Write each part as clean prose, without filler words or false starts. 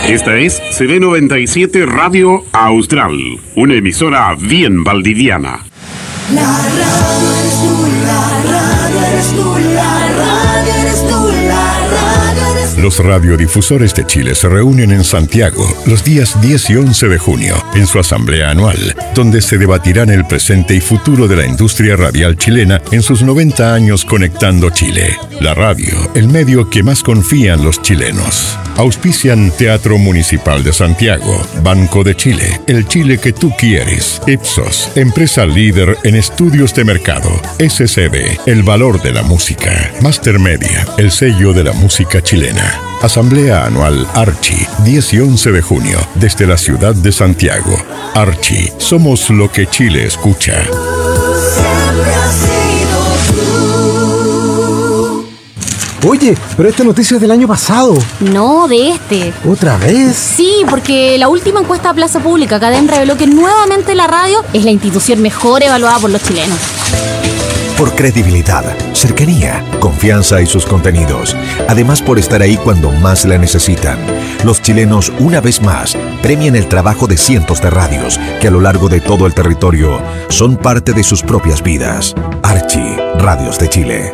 Esta es CD97 Radio Austral, una emisora bien valdiviana. La radio eres tú, la radio eres tú, la radio eres tú, la radio eres tú. Los radiodifusores de Chile se reúnen en Santiago los días 10 y 11 de junio en su asamblea anual, donde se debatirán el presente y futuro de la industria radial chilena en sus 90 años conectando Chile. La radio, el medio que más confían los chilenos. Auspician Teatro Municipal de Santiago, Banco de Chile, el Chile que tú quieres, Ipsos, empresa líder en estudios de mercado, SCB, el valor de la música, Master Media, el sello de la música chilena. Asamblea Anual Archi, 10 y 11 de junio, desde la ciudad de Santiago. Archi, somos lo que Chile escucha. Siempre has sido tú. Oye, pero esta noticia es del año pasado. No, de este. ¿Otra vez? Sí, porque la última encuesta a Plaza Pública Cadem reveló que nuevamente la radio es la institución mejor evaluada por los chilenos. Por credibilidad, cercanía, confianza y sus contenidos. Además, por estar ahí cuando más la necesitan. Los chilenos, una vez más, premian el trabajo de cientos de radios que a lo largo de todo el territorio son parte de sus propias vidas. Archi, Radios de Chile.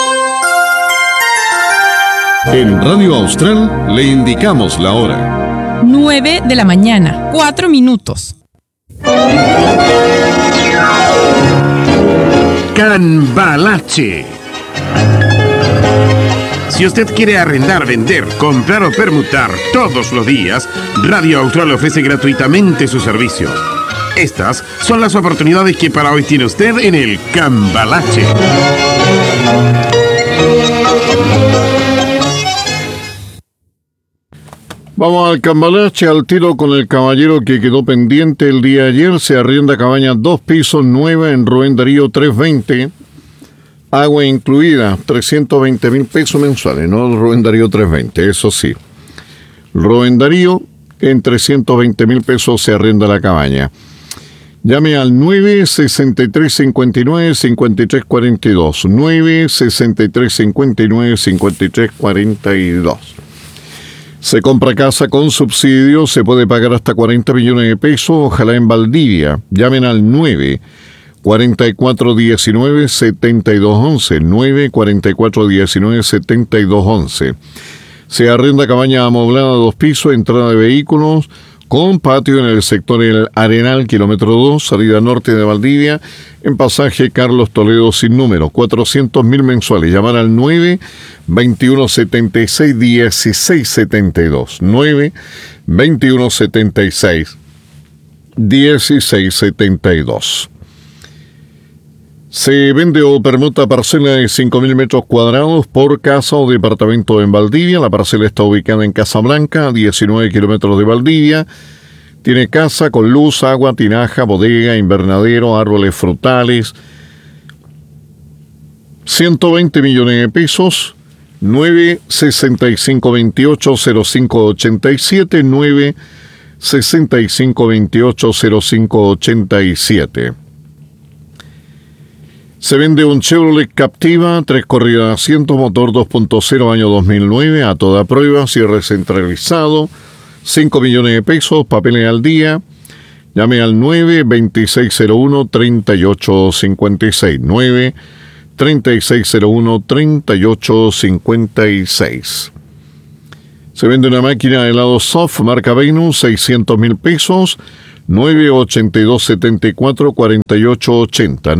En Radio Austral le indicamos la hora. 9 de la mañana, 4 minutos. Cambalache. Si usted quiere arrendar, vender, comprar o permutar todos los días, Radio Austral ofrece gratuitamente su servicio. Estas son las oportunidades que para hoy tiene usted en el Cambalache. Vamos al Cambalache, al tiro con el caballero que quedó pendiente el día de ayer. Se arrienda cabaña 2 pisos 9 en Rubén Darío 320. Agua incluida, 320.000 pesos mensuales, no Rubén Darío 320, eso sí. Rubén Darío, en 320.000 pesos se arrienda la cabaña. Llame al 963-59-5342. 963-59-5342. Se compra casa con subsidio, se puede pagar hasta 40 millones de pesos, ojalá en Valdivia. Llamen al 94419-7211, 94419-7211. Se arrenda cabaña amoblada 2 pisos, entrada de vehículos, con patio en el sector El Arenal, kilómetro 2, salida norte de Valdivia, en pasaje Carlos Toledo sin número, 400.000 mensuales. Llamar al 9-2176-1672, 9-2176-1672. Se vende o permuta parcela de 5.000 metros cuadrados por casa o departamento en Valdivia. La parcela está ubicada en Casablanca, a 19 kilómetros de Valdivia. Tiene casa con luz, agua, tinaja, bodega, invernadero, árboles frutales. 120 millones de pesos. 965280587, 965280587. Se vende un Chevrolet Captiva, 3 corridas de asiento, motor 2.0, año 2009, a toda prueba, cierre centralizado, 5 millones de pesos, papeles al día. Llame al 9-2601-3856, 9-3601-3856. Se vende una máquina de helado soft, marca Venus, 600.000 pesos, 98274-4880,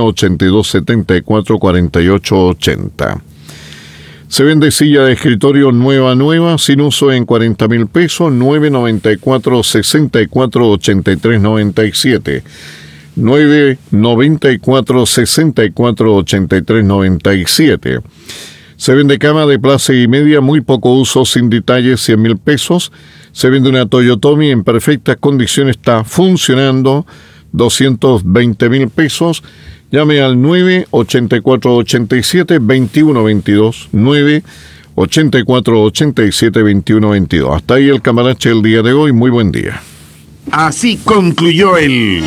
98274-4880. Se vende silla de escritorio nueva, sin uso en 40.000 pesos, 994-64-8397, 994-64-8397. Se vende cama de plaza y media, muy poco uso, sin detalles, 100.000 pesos. Se vende una Toyotomi en perfectas condiciones, está funcionando, 220.000 pesos. Llame al 9-8487-2122, 9-8487-2122. Hasta ahí el Cambalache del día de hoy. Muy buen día. Así concluyó el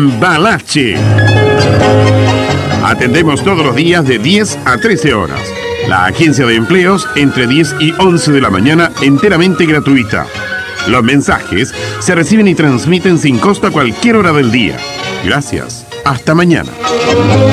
Cambalache. Atendemos todos los días de 10 a 13 horas. La agencia de empleos entre 10 y 11 de la mañana, enteramente gratuita. Los mensajes se reciben y transmiten sin costo a cualquier hora del día. Gracias. Hasta mañana.